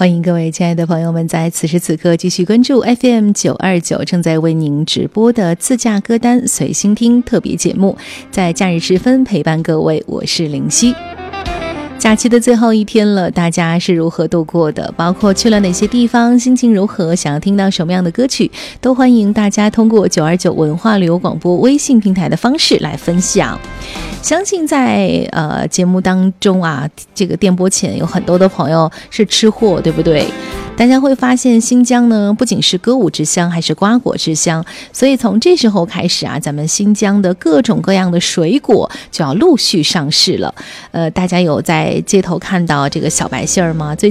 欢迎各位亲爱的朋友们在此时此刻继续关注 FM929 正在为您直播的自驾歌单随心听特别节目，在假日时分陪伴各位，我是林夕。假期的最后一天了，大家是如何度过的？包括去了哪些地方，心情如何，想要听到什么样的歌曲，都欢迎大家通过929文化旅游广播微信平台的方式来分享。相信在节目当中啊，这个电波前有很多的朋友是吃货，对不对？大家会发现新疆呢不仅是歌舞之乡，还是瓜果之乡，所以从这时候开始啊，咱们新疆的各种各样的水果就要陆续上市了。大家有在街头看到这个小白杏儿吗？